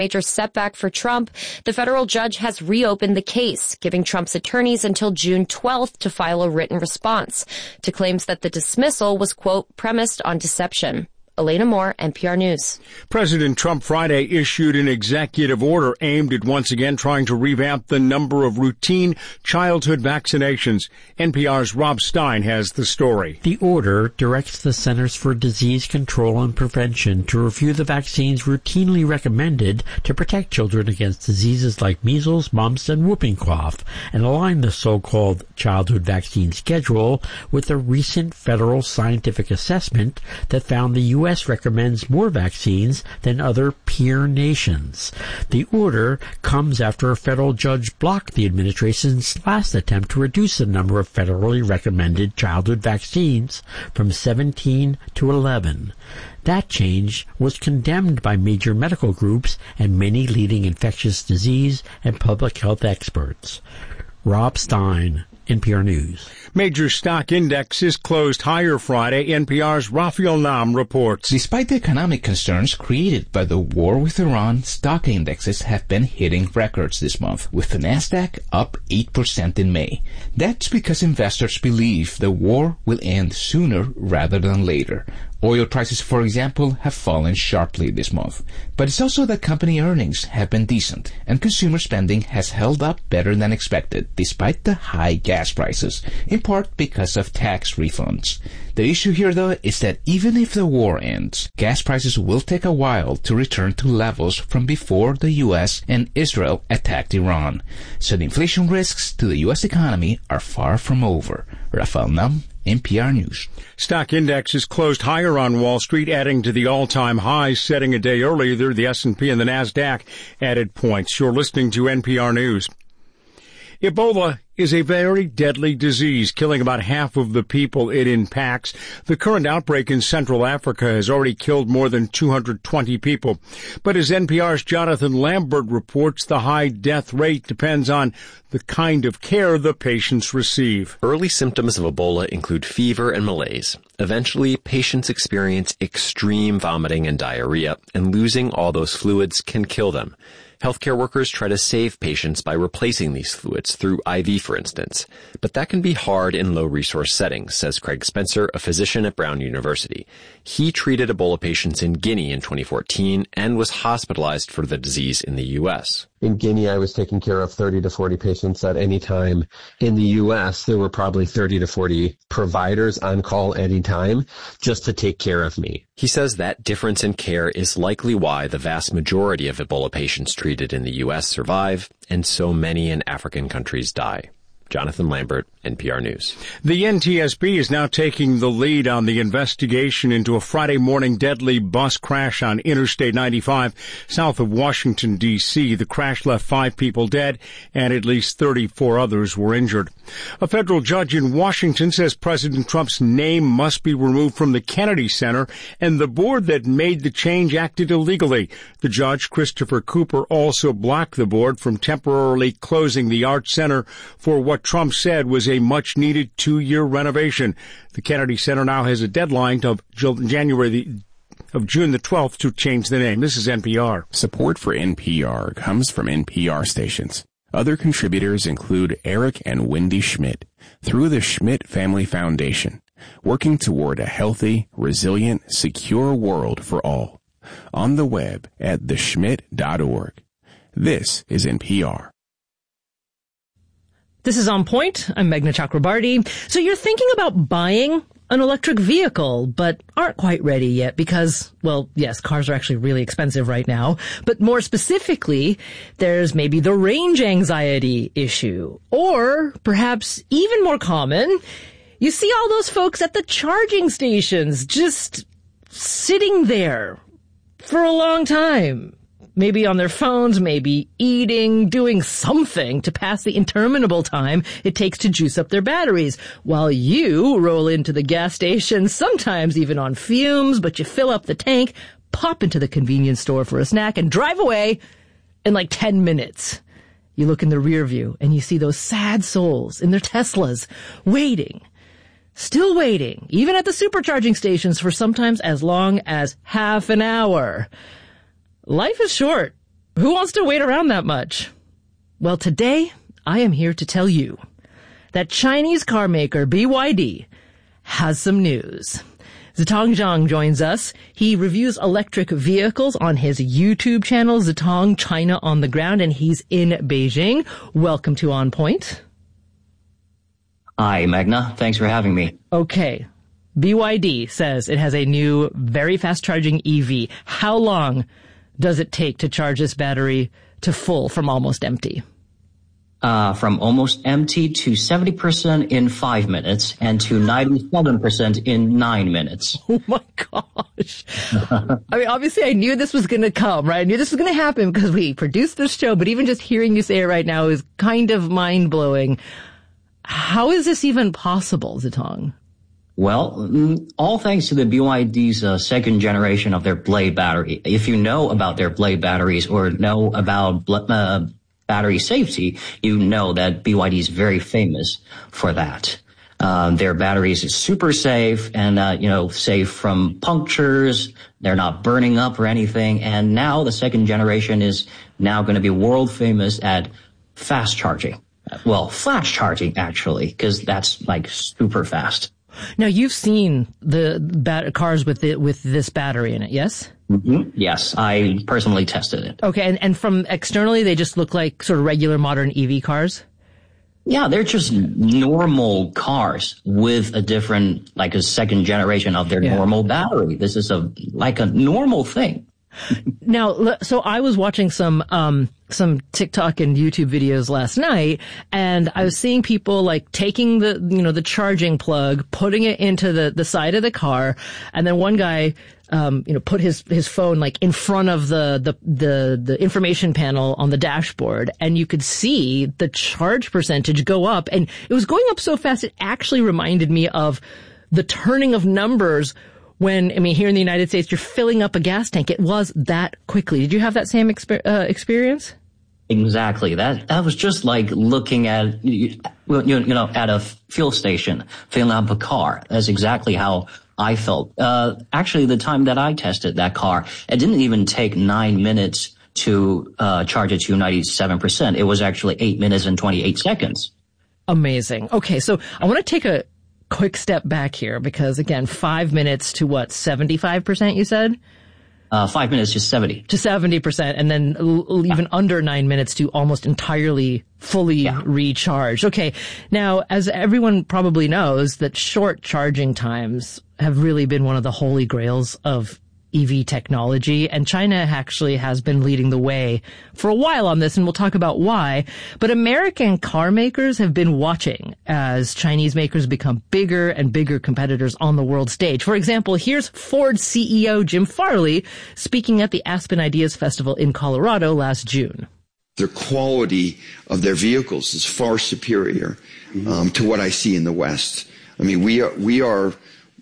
Major setback for Trump. The federal judge has reopened the case, giving Trump's attorneys until June 12th to file a written response to claims that the dismissal was, quote, premised on deception. Elena Moore, NPR News. President Trump Friday issued an executive order aimed at once again trying to revamp the number of routine childhood vaccinations. NPR's Rob Stein has the story. The order directs the Centers for Disease Control and Prevention to review the vaccines routinely recommended to protect children against diseases like measles, mumps, and whooping cough, and align the so-called childhood vaccine schedule with a recent federal scientific assessment that found the U.S. recommends more vaccines than other peer nations. The order comes after a federal judge blocked the administration's last attempt to reduce the number of federally recommended childhood vaccines from 17 to 11. That change was condemned by major medical groups and many leading infectious disease and public health experts. Rob Stein, NPR News. Major stock indexes closed higher Friday. NPR's Rafael Nam reports. Despite the economic concerns created by the war with Iran, stock indexes have been hitting records this month, with the Nasdaq up 8% in May. That's because investors believe the war will end sooner rather than later. Oil prices, for example, have fallen sharply this month. But it's also that company earnings have been decent, and consumer spending has held up better than expected, despite the high gas prices, in part because of tax refunds. The issue here, though, is that even if the war ends, gas prices will take a while to return to levels from before the U.S. and Israel attacked Iran. So the inflation risks to the U.S. economy are far from over. Rafael Nam, NPR News. Stock indexes closed higher on Wall Street, adding to the all-time highs setting a day earlier. The S&P and the Nasdaq added points. You're listening to NPR News. Ebola is a very deadly disease, killing about half of the people it impacts. The current outbreak in Central Africa has already killed more than 220 people. But as NPR's Jonathan Lambert reports, the high death rate depends on the kind of care the patients receive. Early symptoms of Ebola include fever and malaise. Eventually, patients experience extreme vomiting and diarrhea, and losing all those fluids can kill them. Healthcare workers try to save patients by replacing these fluids through IV, for instance. But that can be hard in low-resource settings, says Craig Spencer, a physician at Brown University. He treated Ebola patients in Guinea in 2014 and was hospitalized for the disease in the U.S. In Guinea, I was taking care of 30 to 40 patients at any time. In the U.S., there were probably 30 to 40 providers on call any time just to take care of me. He says that difference in care is likely why the vast majority of Ebola patients treated in the U.S. survive, and so many in African countries die. Jonathan Lambert, NPR News. The NTSB is now taking the lead on the investigation into a Friday morning deadly bus crash on Interstate 95 south of Washington, D.C. The crash left 5 people dead and at least 34 others were injured. A federal judge in Washington says President Trump's name must be removed from the Kennedy Center, and the board that made the change acted illegally. The judge, Christopher Cooper, also blocked the board from temporarily closing the Arts Center for what Trump said was a much-needed 2-year renovation. The Kennedy Center now has a deadline of June the 12th to change the name. This is NPR. Support for NPR comes from NPR stations. Other contributors include Eric and Wendy Schmidt through the Schmidt Family Foundation, working toward a healthy, resilient, secure world for all. On the web at theschmidt.org. This is NPR. This is On Point. I'm Meghna Chakrabarty. So you're thinking about buying an electric vehicle, but aren't quite ready yet because, well, yes, cars are actually really expensive right now. But more specifically, there's maybe the range anxiety issue. Or perhaps even more common, you see all those folks at the charging stations just sitting there for a long time. Maybe on their phones, maybe eating, doing something to pass the interminable time it takes to juice up their batteries, while you roll into the gas station, sometimes even on fumes, but you fill up the tank, pop into the convenience store for a snack, and drive away in like 10 minutes. You look in the rear view, and you see those sad souls in their Teslas, waiting. Still waiting, even at the supercharging stations for sometimes as long as half an hour. Life is short, Who wants to wait around that much? Well, today I am here to tell you that Chinese car maker BYD has some news. Zitong Zhang joins us. He reviews electric vehicles on his YouTube channel, Zitong China on the Ground, and he's in Beijing. Welcome to On Point. Hi, Magna. Thanks for having me. Okay. BYD says it has a new, very fast-charging EV. How long does it take to charge this battery to full from almost empty? From almost empty to 70% in 5 minutes and to 97% in 9 minutes. Oh my gosh. I mean, obviously I knew this was going to come, right? I knew this was going to happen because we produced this show, but even just hearing you say it right now is kind of mind-blowing. How is this even possible, Zitong? Well, all thanks to the BYD's second generation of their Blade battery. If you know about their Blade batteries or know about battery safety, you know that BYD is very famous for that. Their batteries is super safe and, safe from punctures. They're not burning up or anything. And now the second generation is now going to be world famous at fast charging. Well, flash charging, actually, because that's like super fast. Now, you've seen the cars with this battery in it, yes? Mm-hmm. Yes, I personally tested it. Okay, and from externally, they just look like sort of regular modern EV cars? Yeah, they're just normal cars with a different, like a second generation of their normal battery. This is like a normal thing. Now, so I was watching some TikTok and YouTube videos last night, and I was seeing people like taking the charging plug, putting it into the side of the car, and then one guy, put his phone like in front of the information panel on the dashboard, and you could see the charge percentage go up, and it was going up so fast it actually reminded me of the turning of numbers when, here in the United States, you're filling up a gas tank. It was that quickly. Did you have that same experience? Exactly. That was just like looking at, at a fuel station, filling up a car. That's exactly how I felt. Actually, the time that I tested that car, it didn't even take 9 minutes to charge it to 97%. It was actually 8 minutes and 28 seconds. Amazing. Okay, so I want to take a quick step back here because, again, 5 minutes to what, 75%, you said? 5 minutes to 70. To 70%, and then even under 9 minutes to almost entirely fully recharged. Okay, now, as everyone probably knows, that short charging times have really been one of the holy grails of EV technology, and China actually has been leading the way for a while on this, and we'll talk about why. But American car makers have been watching as Chinese makers become bigger and bigger competitors on the world stage. For example, here's Ford CEO Jim Farley speaking at the Aspen Ideas Festival in Colorado last June. The quality of their vehicles is far superior to what I see in the West. I mean, we are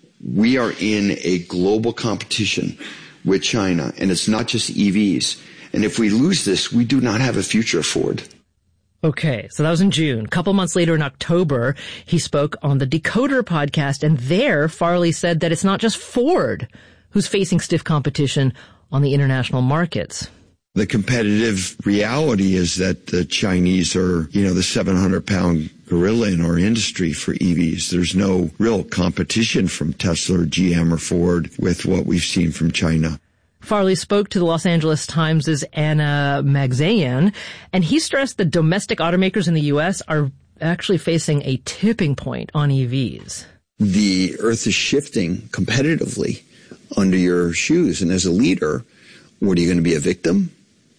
in a global competition with China, and it's not just EVs. And if we lose this, we do not have a future Ford. Okay, so that was in June. A couple months later in October, he spoke on the Decoder podcast, and there Farley said that it's not just Ford who's facing stiff competition on the international markets. The competitive reality is that the Chinese are, the 700-pound gorilla in our industry for EVs. There's no real competition from Tesla or GM or Ford with what we've seen from China. Farley spoke to the Los Angeles Times' Anna Magzayan, and he stressed that domestic automakers in the U.S. are actually facing a tipping point on EVs. The earth is shifting competitively under your shoes, and as a leader, what are you going to be, a victim?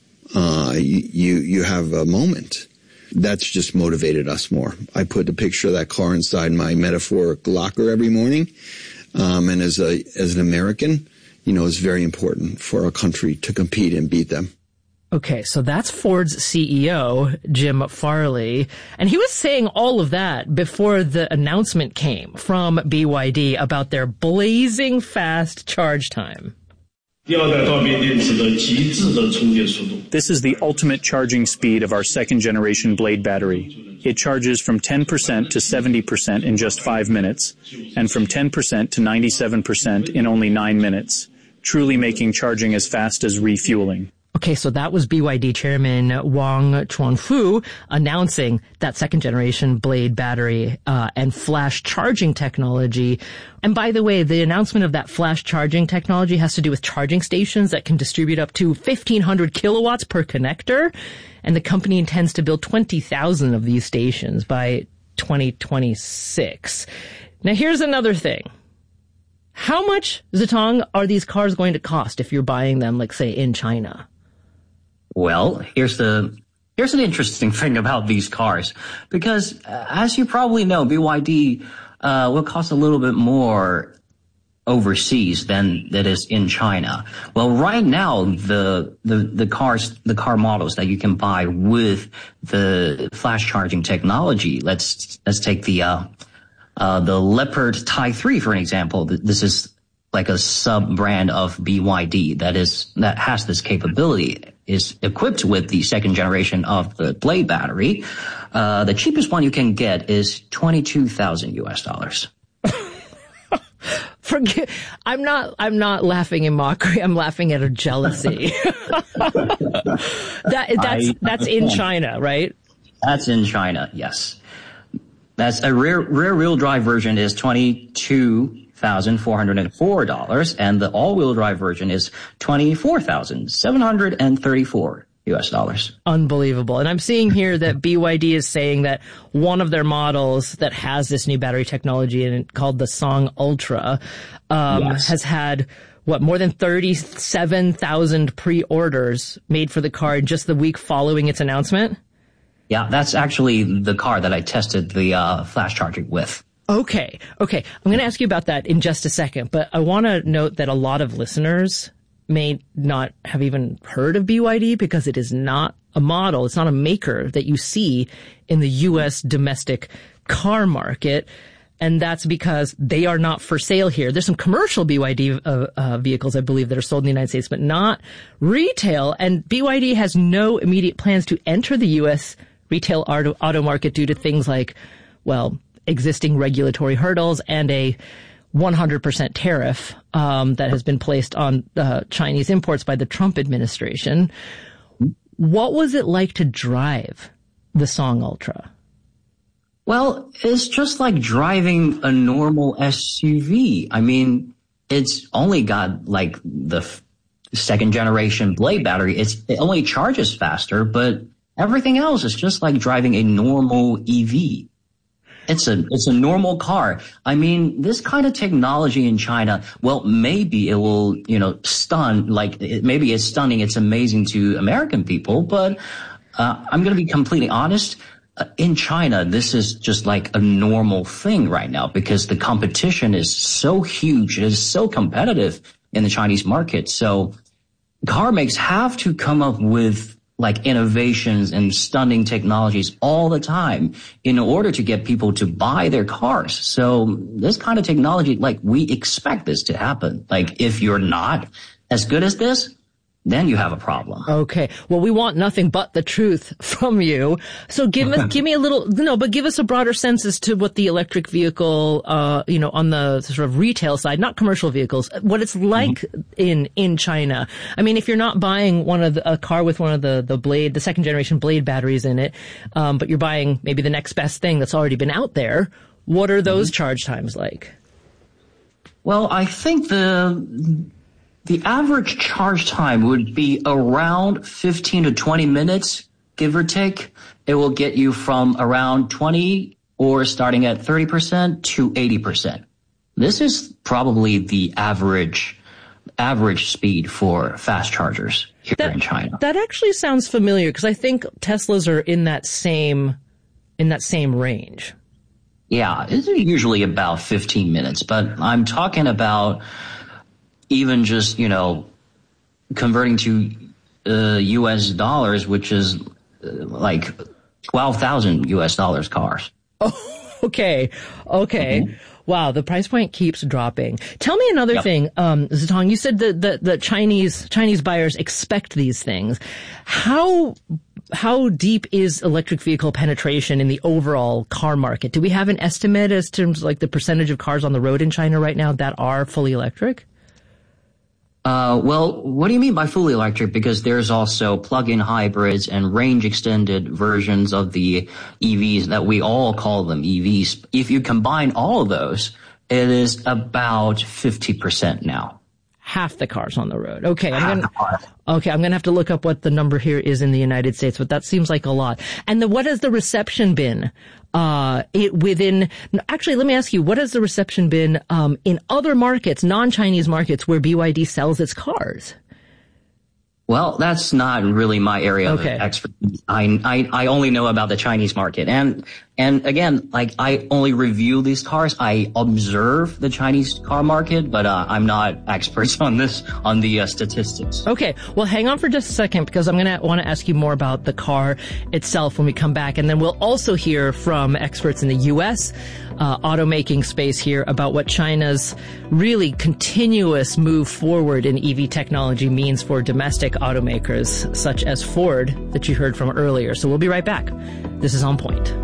You have a moment. That's just motivated us more. I put a picture of that car inside my metaphoric locker every morning. And as an American, it's very important for our country to compete and beat them. Okay, so that's Ford's CEO, Jim Farley. And he was saying all of that before the announcement came from BYD about their blazing fast charge time. This is the ultimate charging speed of our second-generation Blade battery. It charges from 10% to 70% in just 5 minutes, and from 10% to 97% in only 9 minutes, truly making charging as fast as refueling. Okay, so that was BYD chairman Wang Chuanfu announcing that second generation Blade battery and flash charging technology. And by the way, the announcement of that flash charging technology has to do with charging stations that can distribute up to 1,500 kilowatts per connector. And the company intends to build 20,000 of these stations by 2026. Now here's another thing. How much, Zitong, are these cars going to cost if you're buying them, like, say, in China? Well, here's an interesting thing about these cars, because as you probably know, BYD will cost a little bit more overseas than that is in China. Well, right now, the car models that you can buy with the flash charging technology, let's take the Leopard Type 3 for an example. This is like a sub brand of BYD that has this capability, is equipped with the second generation of the Blade battery. The cheapest one you can get is $22,000 I'm not laughing in mockery. I'm laughing at her jealousy. That's in China, right? That's in China, yes. That's a rear wheel drive version is $22,404, and the all wheel drive version is $24,734. Unbelievable. And I'm seeing here that BYD is saying that one of their models that has this new battery technology in it, called the Song Ultra, has had more than 37,000 pre-orders made for the car in just the week following its announcement? Yeah, that's actually the car that I tested the flash charging with. Okay. I'm going to ask you about that in just a second, but I want to note that a lot of listeners may not have even heard of BYD because it is not a model, it's not a maker that you see in the U.S. domestic car market. And that's because they are not for sale here. There's some commercial BYD vehicles, I believe, that are sold in the United States, but not retail. And BYD has no immediate plans to enter the U.S. retail auto market due to things like, existing regulatory hurdles and a 100% tariff that has been placed on Chinese imports by the Trump administration. What was it like to drive the Song Ultra? Well, it's just like driving a normal SUV. I mean, it's only got like the second generation Blade battery. It only charges faster, but everything else is just like driving a normal EV. It's a normal car. I mean, this kind of technology in China, maybe it will, stun, maybe it's stunning, it's amazing to American people, but I'm going to be completely honest. In China, this is just like a normal thing right now because the competition is so huge. It is so competitive in the Chinese market. So car makers have to come up with like innovations and stunning technologies all the time in order to get people to buy their cars. So this kind of technology, we expect this to happen. If you're not as good as this, then you have a problem. Okay. Well, we want nothing but the truth from you. So give us a broader sense as to what the electric vehicle, on the sort of retail side, not commercial vehicles, what it's like in China. I mean, if you're not buying a car with one of the second generation Blade batteries in it, but you're buying maybe the next best thing that's already been out there, what are those charge times like? Well, I think the average charge time would be around 15 to 20 minutes, give or take. It will get you from around 20 or starting at 30% to 80%. This is probably the average speed for fast chargers here in China. That actually sounds familiar because I think Teslas are in that same range. Yeah, it's usually about 15 minutes, but I'm talking about even just, converting to US dollars, which is like 12,000 US dollars cars. Oh, okay. Mm-hmm. Wow, the price point keeps dropping. Tell me another thing, Zitong. You said that the Chinese buyers expect these things. How deep is electric vehicle penetration in the overall car market? Do we have an estimate as to like the percentage of cars on the road in China right now that are fully electric? Well, what do you mean by fully electric? Because there's also plug-in hybrids and range-extended versions of the EVs that we all call them EVs. If you combine all of those, it is about 50% now. Half the cars on the road. Okay, I'm gonna have to look up what the number here is in the United States, but that seems like a lot. And what has the reception been? Actually, let me ask you, what has the reception been in other markets, non-Chinese markets, where BYD sells its cars? Well, that's not really my area of expertise. I only know about the Chinese market. And again, like, I only review these cars. I observe the Chinese car market, but I'm not experts on the statistics. Okay. Well, hang on for just a second, because I'm going to want to ask you more about the car itself when we come back. And then we'll also hear from experts in the U.S. Automaking space here about what China's really continuous move forward in EV technology means for domestic automakers such as Ford that you heard from earlier. So we'll be right back. This is On Point.